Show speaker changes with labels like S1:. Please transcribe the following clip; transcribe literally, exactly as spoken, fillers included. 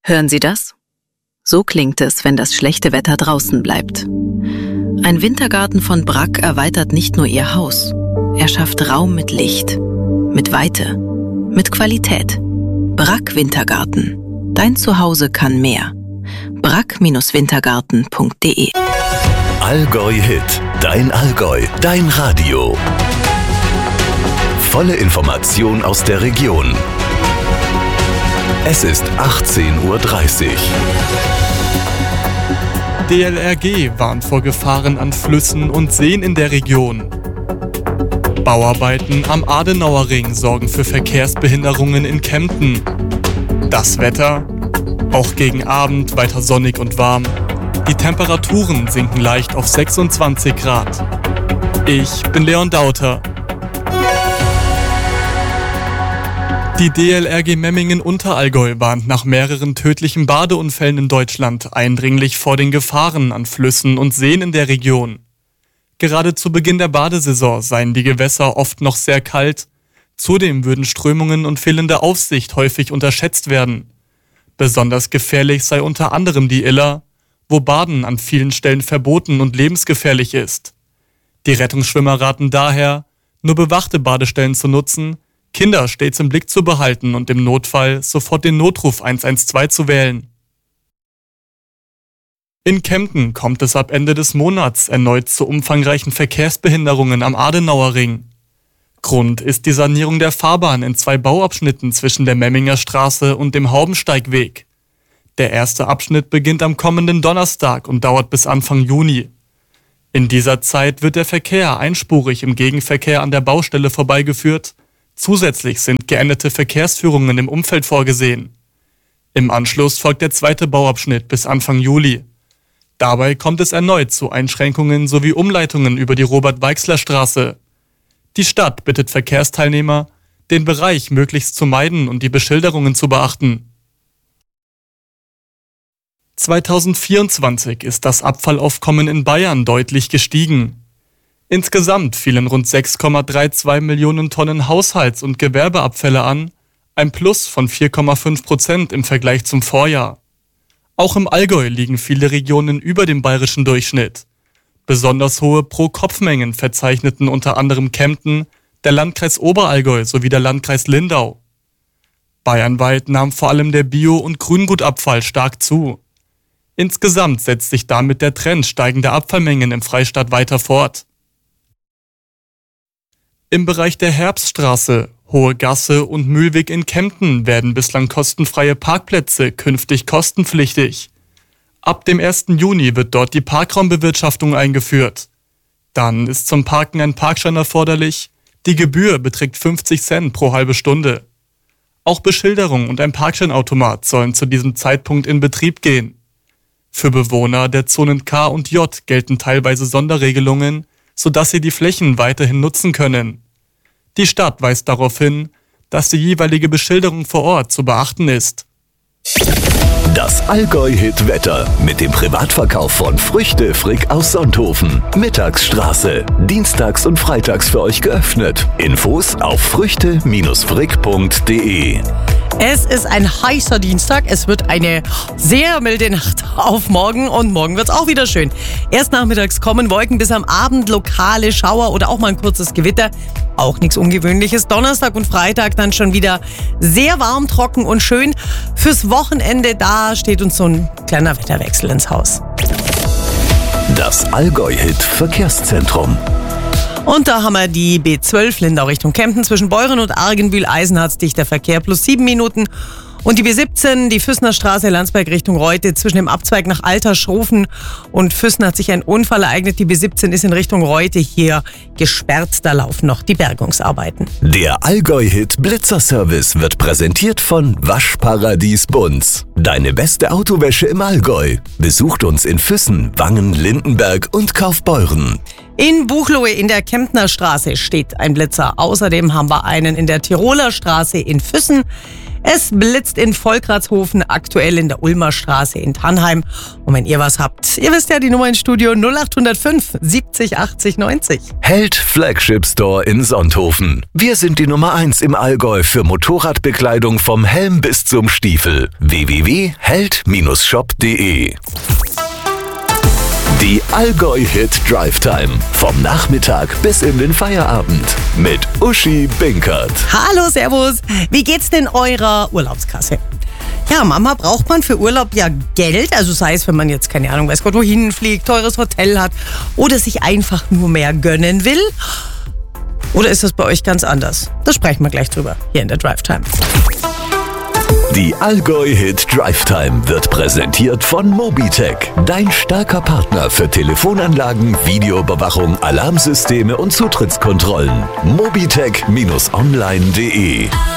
S1: Hören Sie das? So klingt es, wenn das schlechte Wetter draußen bleibt. Ein Wintergarten von Brack erweitert nicht nur Ihr Haus. Er schafft Raum mit Licht, mit Weite, mit Qualität. Brack Wintergarten. Dein Zuhause kann mehr. brack Wintergarten punkt de
S2: Allgäu Hit. Dein Allgäu. Dein Radio. Volle Information aus der Region. Es ist achtzehn Uhr dreißig.
S3: D L R G warnt vor Gefahren an Flüssen und Seen in der Region. Bauarbeiten am Adenauerring sorgen für Verkehrsbehinderungen in Kempten. Das Wetter? Auch gegen Abend weiter sonnig und warm. Die Temperaturen sinken leicht auf sechsundzwanzig Grad. Ich bin Leon Dauter. Die D L R G Memmingen-Unterallgäu warnt nach mehreren tödlichen Badeunfällen in Deutschland eindringlich vor den Gefahren an Flüssen und Seen in der Region. Gerade zu Beginn der Badesaison seien die Gewässer oft noch sehr kalt. Zudem würden Strömungen und fehlende Aufsicht häufig unterschätzt werden. Besonders gefährlich sei unter anderem die Iller, wo Baden an vielen Stellen verboten und lebensgefährlich ist. Die Rettungsschwimmer raten daher, nur bewachte Badestellen zu nutzen, Kinder stets im Blick zu behalten und im Notfall sofort den Notruf eins eins zwei zu wählen. In Kempten kommt es ab Ende des Monats erneut zu umfangreichen Verkehrsbehinderungen am Adenauerring. Grund ist die Sanierung der Fahrbahn in zwei Bauabschnitten zwischen der Memminger Straße und dem Haubensteigweg. Der erste Abschnitt beginnt am kommenden Donnerstag und dauert bis Anfang Juni. In dieser Zeit wird der Verkehr einspurig im Gegenverkehr an der Baustelle vorbeigeführt. Zusätzlich sind geänderte Verkehrsführungen im Umfeld vorgesehen. Im Anschluss folgt der zweite Bauabschnitt bis Anfang Juli. Dabei kommt es erneut zu Einschränkungen sowie Umleitungen über die Robert-Weixler-Straße. Die Stadt bittet Verkehrsteilnehmer, den Bereich möglichst zu meiden und die Beschilderungen zu beachten. zweitausendvierundzwanzig ist das Abfallaufkommen in Bayern deutlich gestiegen. Insgesamt fielen rund sechs Komma zweiunddreißig Millionen Tonnen Haushalts- und Gewerbeabfälle an, ein Plus von vier Komma fünf Prozent im Vergleich zum Vorjahr. Auch im Allgäu liegen viele Regionen über dem bayerischen Durchschnitt. Besonders hohe Pro-Kopf-Mengen verzeichneten unter anderem Kempten, der Landkreis Oberallgäu sowie der Landkreis Lindau. Bayernweit nahm vor allem der Bio- und Grüngutabfall stark zu. Insgesamt setzt sich damit der Trend steigender Abfallmengen im Freistaat weiter fort. Im Bereich der Herbststraße, Hohe Gasse und Mühlweg in Kempten werden bislang kostenfreie Parkplätze künftig kostenpflichtig. Ab dem ersten Juni wird dort die Parkraumbewirtschaftung eingeführt. Dann ist zum Parken ein Parkschein erforderlich. Die Gebühr beträgt fünfzig Cent pro halbe Stunde. Auch Beschilderung und ein Parkscheinautomat sollen zu diesem Zeitpunkt in Betrieb gehen. Für Bewohner der Zonen K und J gelten teilweise Sonderregelungen, sodass sie die Flächen weiterhin nutzen können. Die Stadt weist darauf hin, dass die jeweilige Beschilderung vor Ort zu beachten ist.
S2: Das Allgäu-Hit-Wetter mit dem Privatverkauf von Früchte Frick aus Sonthofen. Mittagsstraße. Dienstags und freitags für euch geöffnet. Infos auf früchte Frick punkt de.
S4: Es ist ein heißer Dienstag. Es wird eine sehr milde Nacht auf morgen und morgen wird es auch wieder schön. Erst nachmittags kommen Wolken, bis am Abend lokale Schauer oder auch mal ein kurzes Gewitter. Auch nichts Ungewöhnliches. Donnerstag und Freitag dann schon wieder sehr warm, trocken und schön. Fürs Wochenende, da steht uns so ein kleiner Wetterwechsel ins Haus.
S2: Das Allgäu-Hit Verkehrszentrum.
S4: Und da haben wir die B zwölf Lindau Richtung Kempten zwischen Beuren und Argenbühl-Eisenhardt dichter Verkehr plus sieben Minuten. Und die B siebzehn, die Füssner Straße Landsberg Richtung Reute zwischen dem Abzweig nach Alterschrofen und Füssen hat sich ein Unfall ereignet. Die B siebzehn ist in Richtung Reute hier gesperrt. Da laufen noch die Bergungsarbeiten.
S2: Der Allgäu-Hit Blitzerservice wird präsentiert von Waschparadies Bunz. Deine beste Autowäsche im Allgäu. Besucht uns in Füssen, Wangen, Lindenberg und Kaufbeuren.
S4: In Buchloe in der Kemptner Straße steht ein Blitzer. Außerdem haben wir einen in der Tiroler Straße in Füssen. Es blitzt in Volkratshofen, aktuell in der Ulmer Straße in Tannheim. Und wenn ihr was habt, ihr wisst ja, die Nummer ins Studio null acht null fünf siebzig achtzig neunzig.
S2: Held Flagship Store in Sonthofen. Wir sind die Nummer eins im Allgäu für Motorradbekleidung vom Helm bis zum Stiefel. w w w punkt held Bindestrich shop punkt de. Die Allgäu-Hit Drive Time. Vom Nachmittag bis in den Feierabend. Mit Uschi Binkert.
S4: Hallo, servus. Wie geht's denn eurer Urlaubskasse? Ja, Mama, braucht man für Urlaub ja Geld. Also sei es, wenn man jetzt, keine Ahnung, weiß Gott, wohin fliegt, teures Hotel hat oder sich einfach nur mehr gönnen will. Oder ist das bei euch ganz anders? Da sprechen wir gleich drüber, hier in der Drive Time.
S2: Die Allgäu-Hit Drive Time wird präsentiert von Mobitech, dein starker Partner für Telefonanlagen, Videoüberwachung, Alarmsysteme und Zutrittskontrollen. Mobitech Bindestrich online punkt de